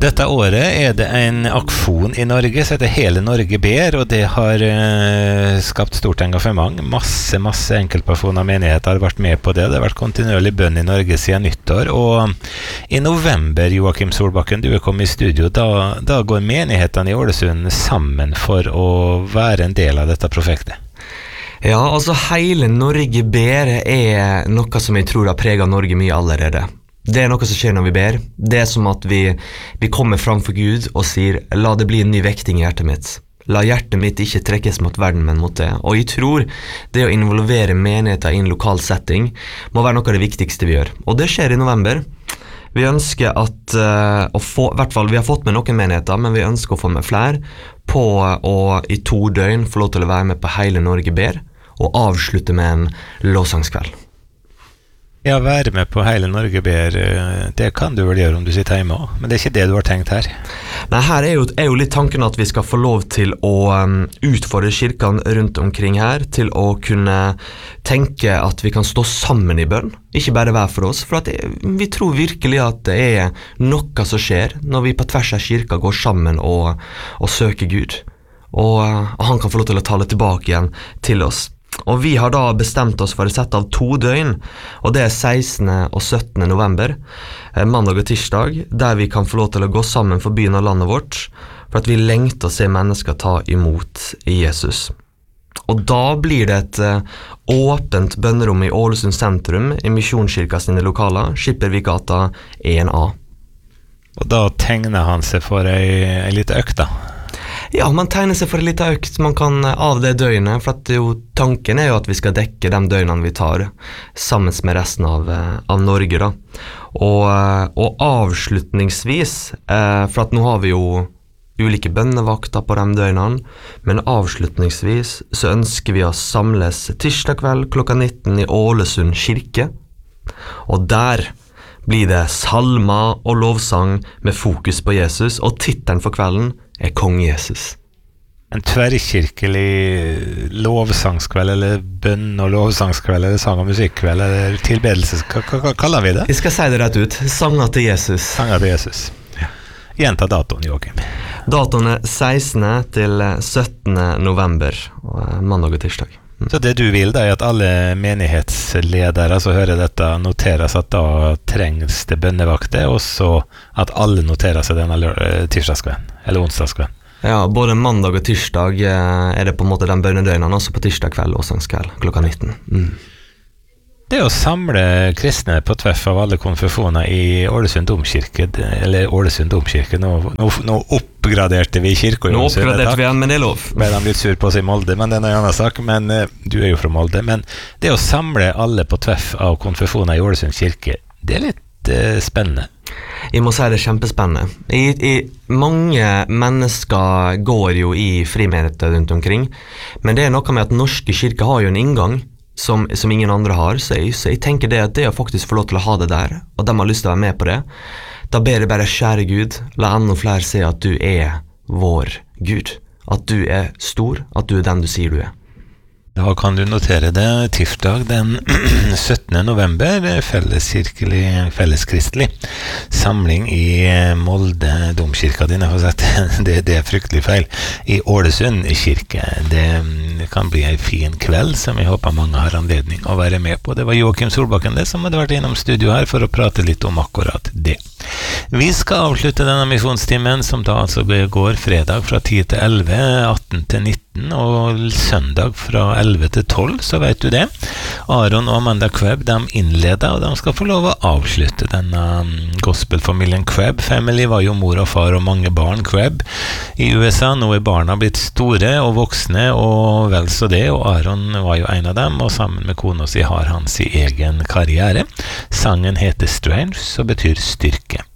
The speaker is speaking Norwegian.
Dette året det en aksjon I Norge som heter Hele Norge ber, og det har skapt stort engasjement. Masse enkeltpersoner og menigheter har vært med på det. Det har vært kontinuerlig bønn I Norge siden nyttår, og I november, Joakim Solbakken, du kommet I studio, da går menighetene I Ålesund sammen for å være en del av dette prosjektet. Ja, altså Hele Norge ber noe som jeg tror har preget Norge mye allerede. Det noe som skjer når vi ber. Det som at vi kommer fram for Gud og sier, la det bli en ny vekting I hjertet mitt. La hjertet mitt ikke trekkes mot verden, men mot det. Og jeg tror det å involvere menigheter I en lokal setting må være noe av det viktigste vi gjør. Og det skjer I november. Vi ønsker at, I hvert fall vi har fått med noen menigheter, men vi ønsker å få med flere på å I 2 døgn få lov til å være med på Hele Norge ber, og avslutte med en lovsangskveld. Ja, være med på Hele Norge ber, det kan du vel gjøre om du sitter hjemme også, men det ikke det du har tenkt her. Nei, her jo litt tanken at vi skal få lov til å utfordre kirkene rundt omkring her, til å kunne tenke at vi kan stå sammen I bønn, ikke bare hver for oss, for at vi tror virkelig at det noe som skjer når vi på tvers av kirka går sammen og søker Gud, og han kan få lov til å tale tilbake igjen til oss. Og vi har da bestemt oss for å sette av 2 døgn, og det 16. og 17. november, mandag og tirsdag, der vi kan få lov til å gå sammen for byen og landet vårt, for at vi lengter å se mennesker ta imot Jesus. Og da blir det et åpent bønnerom I Ålesund sentrum, I Misjonskirka sine lokaler, Skippervikgata 1A. Og da tegner han seg for en liten økt da? Ja, man tegner seg for en liten økt man kan av det døgnet, for at tanken jo at vi skal dekke de døgnene vi tar sammen med resten av Norge da. Og avslutningsvis, for at nå har vi jo ulike bønnevakter på de døgnene, men avslutningsvis så ønsker vi å samles tirsdag kveld klokka 19 I Ålesund kirke, og der blir det salmer og lovsang med fokus på Jesus, og titelen for kvelden Kong Jesus. En tverrkirkelig lovsangskveld, eller bønn- og lovsangskveld, eller sang- og musikkveld, eller tilbedelse, hva kaller vi det? Vi skal si det rett ut, sanger til Jesus. Sanger til Jesus. Ja. Gjenta datoen, Joakim. Datoen 16. til 17. november, mandag og tirsdag. Så det du vil da at alle menighetsledere som hører dette noteres at da trengs det bønnevakter, og så at alle noterer seg denne tirsdagskvelden, eller onsdagskvelden. Ja, både mandag og tirsdag det på en måte den bønnedøgnen, også på tirsdag kveld og sangskveld klokka 19. Det å samle kristne på tvers av alle konfesjoner I Ålesund domkirke, eller Ålesund domkirke, nå oppgraderte vi kirka I Ålesund. Nå oppgraderte vi den, men det lov. Ble de litt sur på seg I Molde, men det en annen sak, men du jo fra Molde. Men det å samle alle på tvers av konfesjoner I Ålesund kirke, det litt spennende. Jeg må si det kjempespennende. Mange mennesker går jo I frimenigheter rundt omkring, men det noe med at norske kirker har jo en inngang, som ingen andre har, så jeg tenker det at det å faktisk få lov til å ha det der, og de har lyst til å være med på det, da ber jeg bare kjære Gud, la enda flere se at du vår Gud, at du stor, at du den du sier du Da kan du notere det tirsdag den 17. november, felleskristelig samling I Molde domkirka din, jeg har sagt, det fryktelig feil, I Ålesund kirke. Det kan bli en fin kveld som jeg håper mange har anledning å være med på. Det var Joakim Solbakken det som hadde vært innom studio her for å prate litt om akkurat det. Vi skal avslutte denne misjonstimen som da altså går fredag fra 10 til 11, 18 til 19 og søndag fra 11 til 12, så vet du det. Aron og Amanda Quebb, de innleder, og de skal få lov å avslutte denne gospelfamilien Quebb. Family var jo mor og far og mange barn Quebb I USA. Nå barna blitt store og voksne, og vel så det, og Aron var jo en av dem, og sammen med kona si har han sin egen karriere. Sangen heter Strange, så betyr styrke.